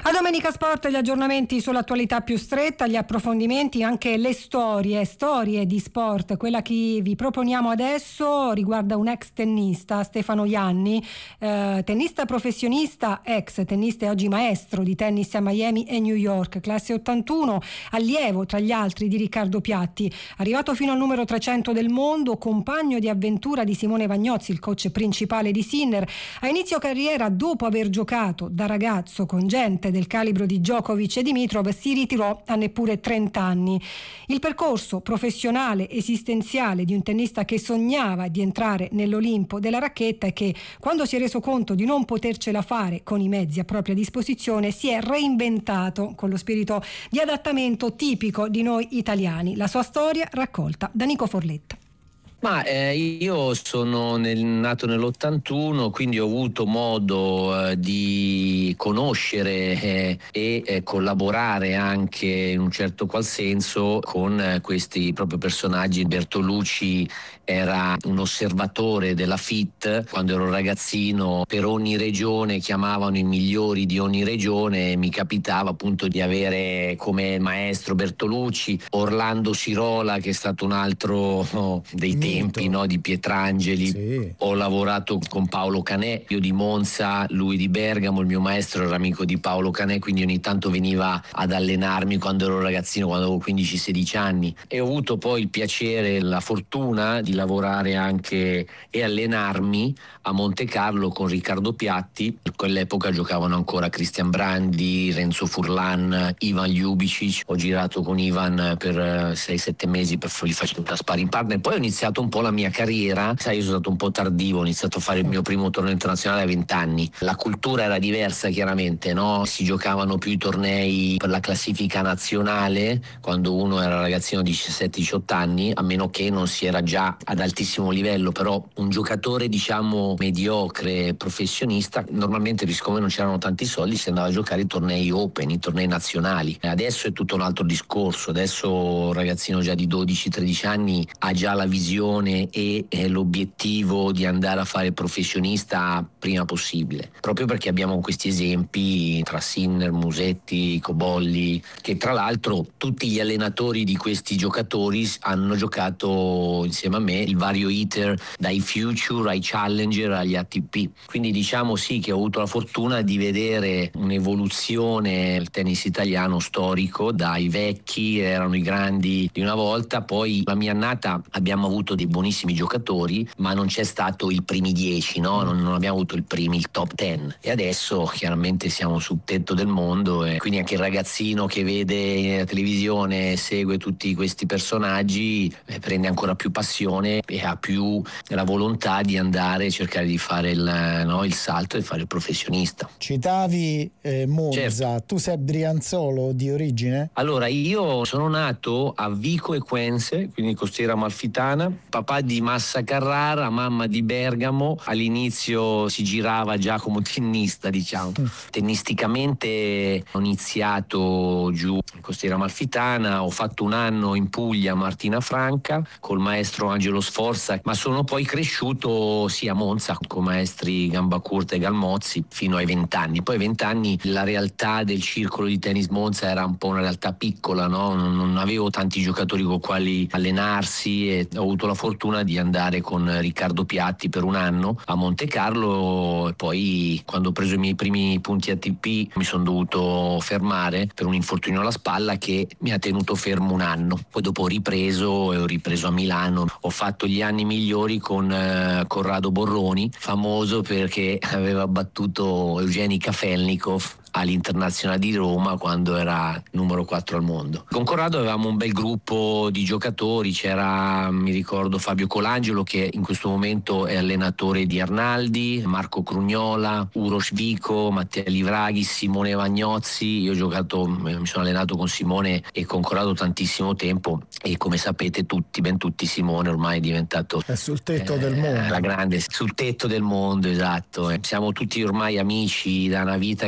A Domenica Sport gli aggiornamenti sull'attualità più stretta, gli approfondimenti, anche le storie di sport. Quella che vi proponiamo adesso riguarda un ex tennista, Stefano Ianni, tennista professionista, ex tennista e oggi maestro di tennis a Miami e New York, classe 81, allievo tra gli altri di Riccardo Piatti, arrivato fino al numero 300 del mondo, compagno di avventura di Simone Vagnozzi, il coach principale di Sinner. A inizio carriera, dopo aver giocato da ragazzo con gente del calibro di Djokovic e Dimitrov, si ritirò a neppure 30 anni. Il percorso professionale esistenziale di un tennista che sognava di entrare nell'Olimpo della racchetta e che, quando si è reso conto di non potercela fare con i mezzi a propria disposizione, si è reinventato con lo spirito di adattamento tipico di noi italiani. La sua storia raccolta da Nico Forletta. Io sono nato nell'81, quindi ho avuto modo di conoscere e collaborare anche in un certo qual senso con questi proprio personaggi. Bertolucci era un osservatore della FIT quando ero ragazzino, per ogni regione chiamavano i migliori di ogni regione e mi capitava appunto di avere come maestro Bertolucci, Orlando Sirola, che è stato un altro dei tempi, no, di Pietrangeli. Sì. Ho lavorato con Paolo Canè, io di Monza, lui di Bergamo. Il mio maestro era amico di Paolo Canè, quindi ogni tanto veniva ad allenarmi quando ero ragazzino, quando avevo 15-16 anni, e ho avuto poi il piacere e la fortuna di lavorare anche e allenarmi a Monte Carlo con Riccardo Piatti. In quell'epoca giocavano ancora Cristian Brandi, Renzo Furlan, Ivan Ljubicic. Ho girato con Ivan per 6-7 mesi, gli facevo da sparring partner. Poi ho iniziato un po' la mia carriera, sai, io sono stato un po' tardivo, ho iniziato a fare il mio primo torneo internazionale a 20 anni. La cultura era diversa, chiaramente, no? Si giocavano più i tornei per la classifica nazionale quando uno era ragazzino di 17-18 anni, a meno che non si era già ad altissimo livello. Però un giocatore, diciamo, mediocre, professionista, normalmente, siccome non c'erano tanti soldi, si andava a giocare i tornei open, i tornei nazionali. Adesso è tutto un altro discorso. Adesso un ragazzino già di 12-13 anni ha già la visione e l'obiettivo di andare a fare professionista prima possibile, proprio perché abbiamo questi esempi tra Sinner, Musetti, Cobolli, che tra l'altro tutti gli allenatori di questi giocatori hanno giocato insieme a me il vario iter dai Future ai Challenger agli ATP. Quindi diciamo sì che ho avuto la fortuna di vedere un'evoluzione del tennis italiano storico, dai vecchi, erano i grandi di una volta, poi la mia annata abbiamo avuto dei buonissimi giocatori, ma non c'è stato i primi 10, no? Non abbiamo avuto il top 10, e adesso chiaramente siamo sul tetto del mondo, e quindi anche il ragazzino che vede la televisione, segue tutti questi personaggi, prende ancora più passione e ha più la volontà di andare e cercare di fare il salto e fare il professionista. Citavi Monza, certo. Tu sei brianzolo di origine? Allora, io sono nato a Vico Equense, quindi costiera amalfitana, papà di Massa Carrara, mamma di Bergamo. All'inizio si girava già come tennista, diciamo. Tennisticamente ho iniziato giù in costiera amalfitana, ho fatto un anno in Puglia a Martina Franca col maestro Angelo Sforza, ma sono poi cresciuto sì a Monza con maestri Gambacurta e Galmozzi fino ai 20 anni. Poi 20 anni la realtà del circolo di tennis Monza era un po' una realtà piccola, no? Non avevo tanti giocatori con quali allenarsi, e ho avuto la fortuna di andare con Riccardo Piatti per un anno a Monte Carlo, e poi quando ho preso i miei primi punti ATP mi sono dovuto fermare per un infortunio alla spalla che mi ha tenuto fermo un anno. Poi dopo ho ripreso a Milano. Ho fatto gli anni migliori con Corrado Borroni, famoso perché aveva battuto Evgeny Kafelnikov all'Internazionale di Roma quando era numero 4 al mondo. Con Corrado avevamo un bel gruppo di giocatori, c'era, mi ricordo, Fabio Colangelo, che in questo momento è allenatore di Arnaldi, Marco Crugnola, Uroš Vico, Matteo Livraghi, Simone Vagnozzi. Io mi sono allenato con Simone e con Corrado tantissimo tempo, e come sapete ben tutti, Simone ormai è diventato sul tetto del mondo, la grande, sul tetto del mondo, esatto. Siamo tutti ormai amici da una vita che siamo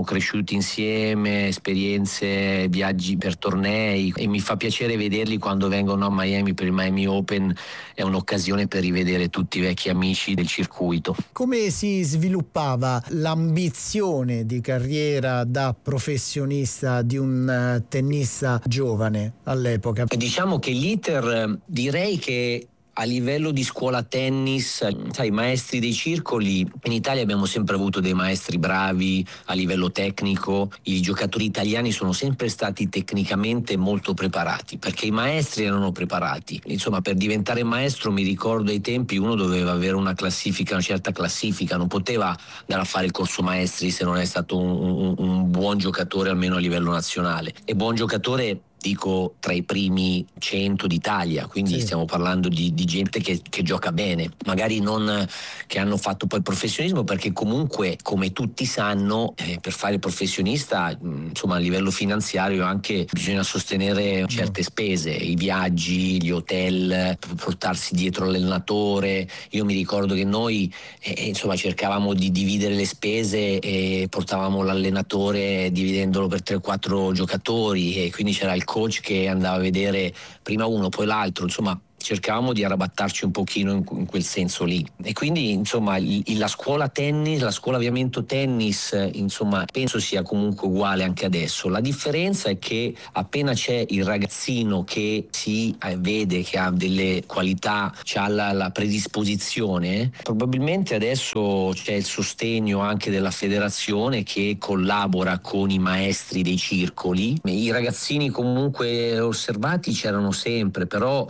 siamo cresciuti insieme, esperienze, viaggi per tornei, e mi fa piacere vederli quando vengono a Miami per il Miami Open. È un'occasione per rivedere tutti i vecchi amici del circuito. Come si sviluppava l'ambizione di carriera da professionista di un tennista giovane all'epoca? Diciamo che l'iter, direi che a livello di scuola tennis, sai, i maestri dei circoli, in Italia abbiamo sempre avuto dei maestri bravi a livello tecnico. I giocatori italiani sono sempre stati tecnicamente molto preparati, perché i maestri erano preparati. Insomma, per diventare maestro, mi ricordo ai tempi, uno doveva avere una certa classifica, non poteva andare a fare il corso maestri se non è stato un buon giocatore, almeno a livello nazionale. E buon giocatore dico tra i primi 100 d'Italia, quindi stiamo parlando di gente che gioca bene, magari non che hanno fatto poi il professionismo, perché comunque, come tutti sanno, per fare il professionista, insomma, a livello finanziario anche bisogna sostenere certe spese, i viaggi, gli hotel, portarsi dietro l'allenatore. Io mi ricordo che noi insomma cercavamo di dividere le spese e portavamo l'allenatore dividendolo per 3-4 giocatori, e quindi c'era il coach che andava a vedere prima uno poi l'altro, insomma cercavamo di arrabattarci un pochino in quel senso lì. E quindi insomma la scuola tennis, la scuola avviamento tennis, insomma penso sia comunque uguale anche adesso. La differenza è che appena c'è il ragazzino che si vede che ha delle qualità, c'ha la predisposizione, probabilmente adesso c'è il sostegno anche della federazione che collabora con i maestri dei circoli. I ragazzini comunque osservati c'erano sempre, però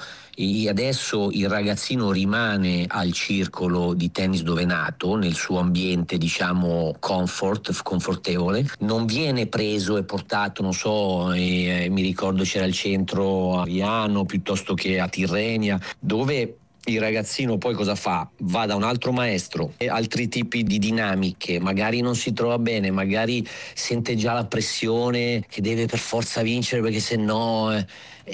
adesso il ragazzino rimane al circolo di tennis dove è nato, nel suo ambiente diciamo confortevole, non viene preso e portato, non so, mi ricordo c'era il centro a Viano piuttosto che a Tirrenia, dove il ragazzino poi cosa fa? Va da un altro maestro, e altri tipi di dinamiche, magari non si trova bene, magari sente già la pressione che deve per forza vincere perché se no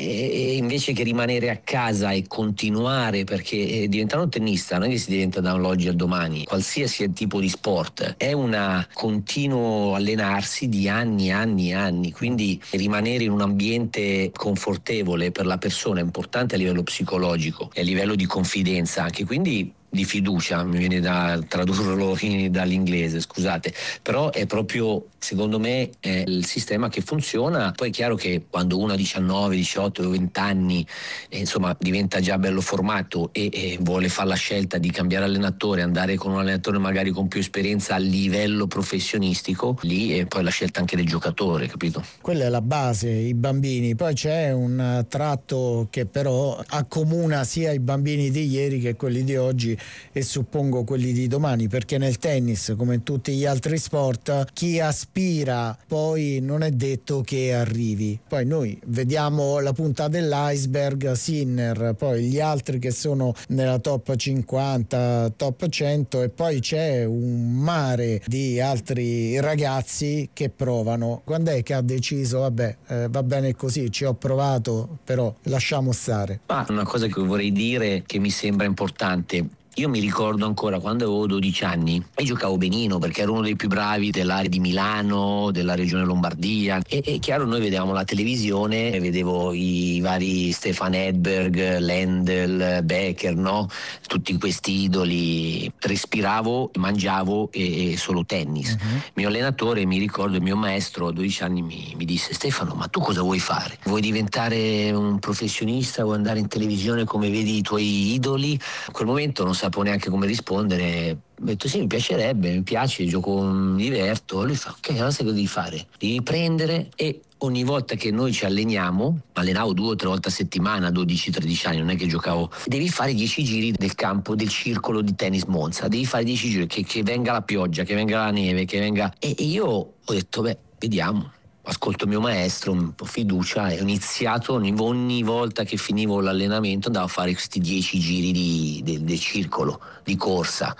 e invece che rimanere a casa e continuare, perché diventare un tennista non è che si diventa da oggi al domani, qualsiasi tipo di sport è un continuo allenarsi di anni, quindi rimanere in un ambiente confortevole per la persona è importante a livello psicologico e a livello di confidenza anche, quindi di fiducia, mi viene da tradurlo dall'inglese, scusate, però è proprio, secondo me, è il sistema che funziona. Poi è chiaro che quando uno ha 19, 18, 20 anni insomma diventa già bello formato e vuole fare la scelta di cambiare allenatore, andare con un allenatore magari con più esperienza a livello professionistico, lì è poi la scelta anche del giocatore, capito? Quella è la base, i bambini. Poi c'è un tratto che però accomuna sia i bambini di ieri che quelli di oggi e suppongo quelli di domani, perché nel tennis come in tutti gli altri sport chi aspira poi non è detto che arrivi. Poi noi vediamo la punta dell'iceberg, Sinner, poi gli altri che sono nella top 50, top 100, e poi c'è un mare di altri ragazzi che provano. Quando è che ha deciso va bene così, ci ho provato, però lasciamo stare? Una cosa che vorrei dire che mi sembra importante: io mi ricordo ancora quando avevo 12 anni e giocavo benino perché ero uno dei più bravi dell'area di Milano, della regione Lombardia, e chiaro, noi vedevamo la televisione e vedevo i vari Stefan Edberg, Lendl, Becker, no? Tutti questi idoli, respiravo, mangiavo e solo tennis. Il mio allenatore, mi ricordo, il mio maestro a 12 anni mi disse: Stefano, ma tu cosa vuoi fare? Vuoi diventare un professionista? Vuoi andare in televisione come vedi i tuoi idoli? In quel momento non sapevo neanche come rispondere. Ho detto sì, mi piacerebbe, mi piace, gioco, mi diverto. Lui fa: ok, allora sai cosa devi fare? Devi prendere e ogni volta che noi ci alleniamo, allenavo 2 o 3 volte a settimana, 12-13 anni, non è che giocavo, devi fare 10 giri del campo, del circolo di tennis Monza, devi fare 10 giri, che venga la pioggia, che venga la neve, che venga... E io ho detto, vediamo. Ascolto il mio maestro, un po' fiducia, e ho iniziato ogni volta che finivo l'allenamento andavo a fare questi 10 giri del circolo, di corsa.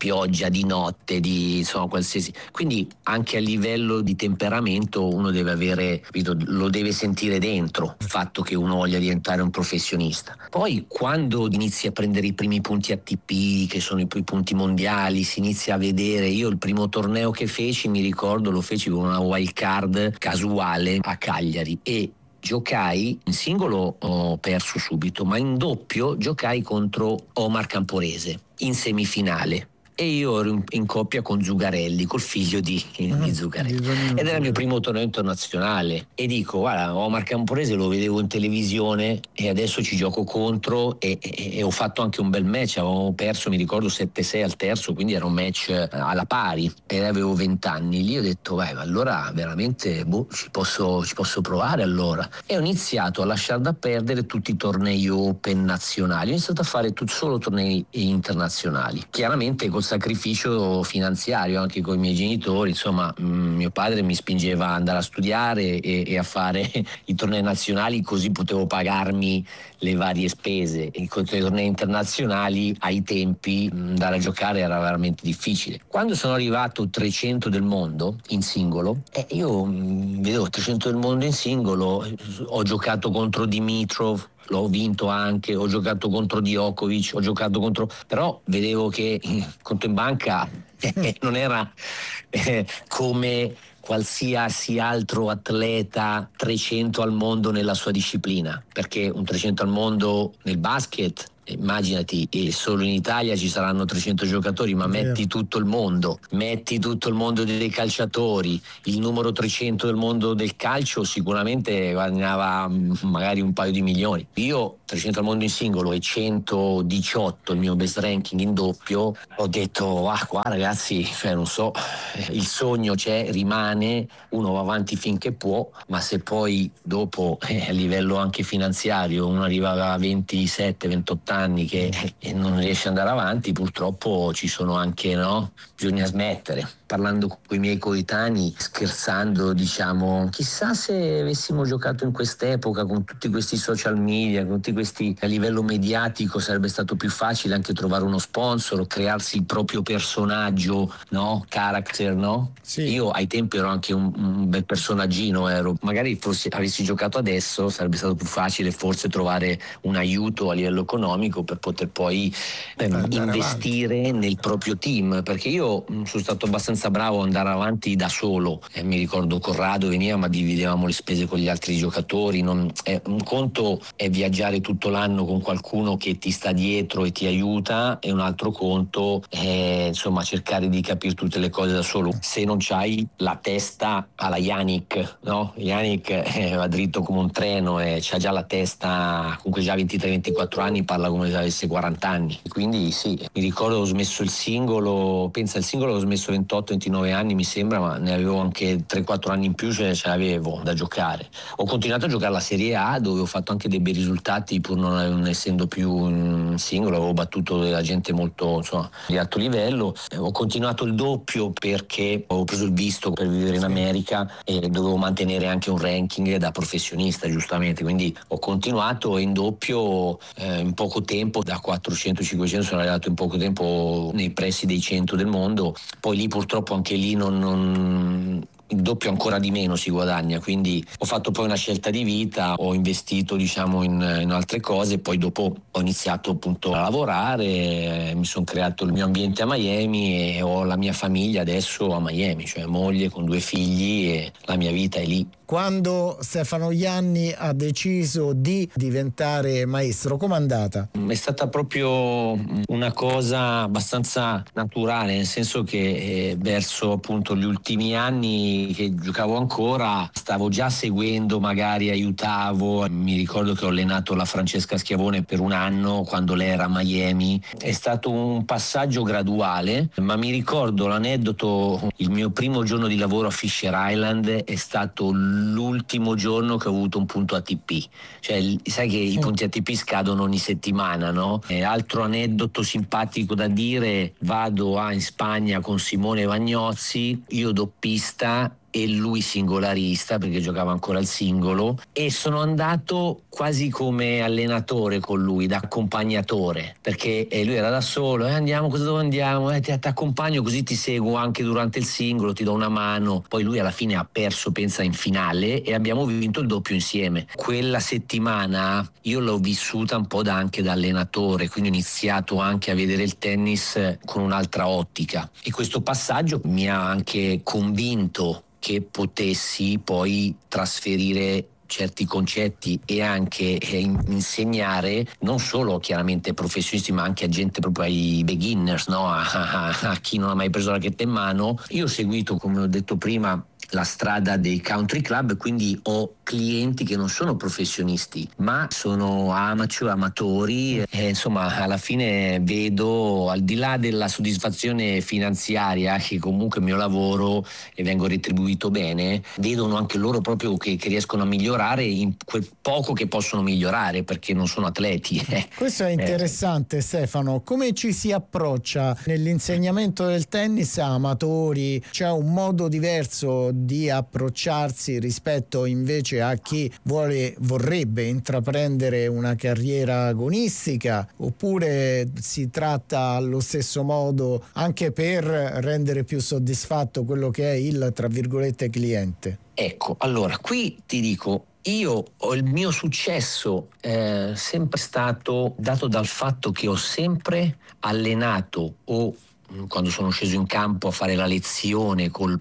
pioggia, di notte, di insomma qualsiasi. Quindi anche a livello di temperamento uno deve avere, capito, lo deve sentire dentro il fatto che uno voglia diventare un professionista. Poi quando inizi a prendere i primi punti ATP, che sono i punti mondiali, si inizia a vedere. Io il primo torneo che feci, mi ricordo, lo feci con una wild card casuale a Cagliari e giocai in singolo, ho perso subito, ma in doppio giocai contro Omar Camporese in semifinale. E io ero in coppia con Zugarelli, col figlio di Zugarelli, ed era il mio primo torneo internazionale. E dico, guarda, Omar Camporese lo vedevo in televisione e adesso ci gioco contro e ho fatto anche un bel match. Avevo perso, mi ricordo, 7-6 al terzo, quindi era un match alla pari e avevo 20 anni. Lì ho detto, vai, allora veramente ci posso provare allora. E ho iniziato a lasciare da perdere tutti i tornei open nazionali, ho iniziato a fare solo tornei internazionali, chiaramente col sacrificio finanziario anche con i miei genitori. Insomma, mio padre mi spingeva ad andare a studiare e a fare i tornei nazionali, così potevo pagarmi le varie spese. E con i tornei internazionali ai tempi andare a giocare era veramente difficile. Quando sono arrivato 300 del mondo in singolo, io vedevo 300 del mondo in singolo, ho giocato contro Dimitrov, l'ho vinto anche, ho giocato contro Djokovic, ho giocato contro, però vedevo che conto in banca non era come qualsiasi altro atleta 300 al mondo nella sua disciplina, perché un 300 al mondo nel basket, immaginati, e solo in Italia ci saranno 300 giocatori, ma metti tutto il mondo dei calciatori, il numero 300 del mondo del calcio sicuramente guadagnava magari un paio di milioni. Io 300 al mondo in singolo e 118 il mio best ranking in doppio, ho detto qua ragazzi, cioè non so, il sogno c'è, rimane, uno va avanti finché può, ma se poi dopo a livello anche finanziario uno arriva a 27-28 anni che non riesce ad andare avanti, purtroppo ci sono anche, bisogna smettere. Parlando con i miei coetanei, scherzando, diciamo, chissà se avessimo giocato in quest'epoca con tutti questi social media, con tutti questi a livello mediatico, sarebbe stato più facile anche trovare uno sponsor, crearsi il proprio personaggio, character, Sì. Io ai tempi ero anche un bel personaggino, magari forse avessi giocato adesso sarebbe stato più facile forse trovare un aiuto a livello economico per poter poi investire avanti nel proprio team, perché io sono stato abbastanza bravo ad andare avanti da solo. Mi ricordo Corrado veniva, ma dividevamo le spese con gli altri giocatori. Un conto è viaggiare tutto l'anno con qualcuno che ti sta dietro e ti aiuta, e un altro conto è cercare di capire tutte le cose da solo, se non c'hai la testa alla Yannick, Yannick va dritto come un treno e c'ha già la testa, comunque già 23-24 anni, parla come se avesse 40 anni. Quindi sì, mi ricordo ho smesso il singolo, il singolo l'ho smesso 28-29 anni mi sembra, ma ne avevo anche 3-4 anni in più, ce l'avevo da giocare. Ho continuato a giocare la Serie A, dove ho fatto anche dei bei risultati pur non essendo più in singolo, avevo battuto della gente molto di alto livello. Ho continuato il doppio perché ho preso il visto per vivere in America e dovevo mantenere anche un ranking da professionista, giustamente, quindi ho continuato, e in doppio in poco tempo, da 400-500 sono arrivato in poco tempo nei pressi dei 100 del mondo. Poi lì purtroppo anche lì il doppio ancora di meno si guadagna, quindi ho fatto poi una scelta di vita, ho investito in altre cose, poi dopo ho iniziato appunto a lavorare, mi sono creato il mio ambiente a Miami e ho la mia famiglia adesso a Miami, cioè moglie con 2 figli, e la mia vita è lì. Quando Stefano Ianni ha deciso di diventare maestro, com'è andata? È stata proprio una cosa abbastanza naturale, nel senso che verso appunto gli ultimi anni che giocavo ancora, stavo già seguendo, magari aiutavo. Mi ricordo che ho allenato la Francesca Schiavone per un anno quando lei era a Miami. È stato un passaggio graduale, ma mi ricordo l'aneddoto: il mio primo giorno di lavoro a Fisher Island è stato l'ultimo giorno che ho avuto un punto ATP, cioè sai che i punti ATP scadono ogni settimana, altro aneddoto simpatico da dire: vado in Spagna con Simone Vagnozzi, io doppista, e lui singolarista perché giocava ancora al singolo, e sono andato quasi come allenatore con lui, da accompagnatore, perché lui era da solo, andiamo, dove andiamo? Ti accompagno così ti seguo anche durante il singolo, ti do una mano. Poi lui alla fine ha perso, pensa, in finale, e abbiamo vinto il doppio insieme. Quella settimana io l'ho vissuta un po' anche da allenatore, quindi ho iniziato anche a vedere il tennis con un'altra ottica, e questo passaggio mi ha anche convinto che potessi poi trasferire certi concetti e anche insegnare non solo chiaramente professionisti, ma anche a gente, proprio ai beginners, no? a chi non ha mai preso la racchetta in mano. Io ho seguito, come ho detto prima, la strada dei country club, quindi ho clienti che non sono professionisti ma sono amatori, e insomma alla fine vedo, al di là della soddisfazione finanziaria, che comunque il mio lavoro e vengo retribuito bene, vedono anche loro proprio che riescono a migliorare in quel poco che possono migliorare, perché non sono atleti. Questo è interessante, Stefano. Come ci si approccia nell'insegnamento del tennis a amatori? C'è un modo diverso di approcciarsi rispetto invece a chi vorrebbe intraprendere una carriera agonistica, oppure si tratta allo stesso modo anche per rendere più soddisfatto quello che è il, tra virgolette, cliente? Ecco, allora qui ti dico, io ho il mio successo sempre stato dato dal fatto che ho sempre allenato, o quando sono sceso in campo a fare la lezione con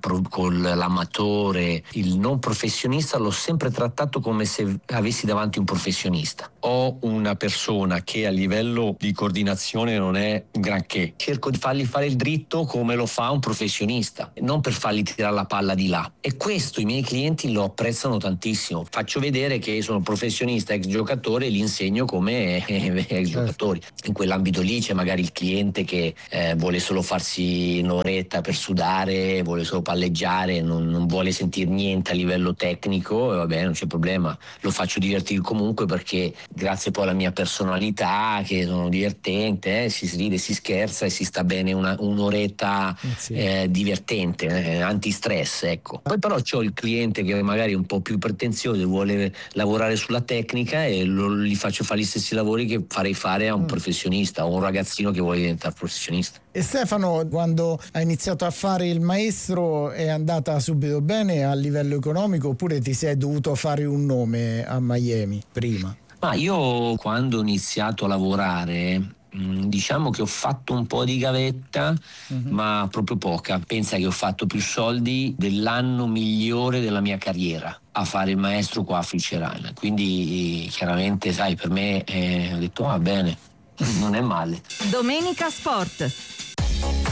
l'amatore, il non professionista, l'ho sempre trattato come se avessi davanti un professionista. Ho una persona che a livello di coordinazione non è un granché, cerco di fargli fare il dritto come lo fa un professionista, non per fargli tirare la palla di là, e questo i miei clienti lo apprezzano tantissimo. Faccio vedere che sono professionista, ex giocatore, e li insegno come ex giocatori. In quell'ambito lì c'è magari il cliente che vuole solo farsi un'oretta per sudare, vuole solo palleggiare, non vuole sentire niente a livello tecnico, e vabbè, non c'è problema, lo faccio divertire comunque, perché grazie poi alla mia personalità, che sono divertente, si ride, si scherza e si sta bene un'oretta divertente, antistress, ecco. Poi però c'ho il cliente che magari è un po' più pretenzioso e vuole lavorare sulla tecnica, e gli faccio fare gli stessi lavori che farei fare a un professionista o un ragazzino che vuole diventare professionista. E Stefano, quando hai iniziato a fare il maestro, è andata subito bene a livello economico, oppure ti sei dovuto fare un nome a Miami prima? Ma io quando ho iniziato a lavorare, diciamo che ho fatto un po' di gavetta, ma proprio poca. Pensa che ho fatto più soldi dell'anno migliore della mia carriera a fare il maestro qua a Fitzgerald. Quindi chiaramente, sai, per me ho detto va bene, non è male. Domenica Sport.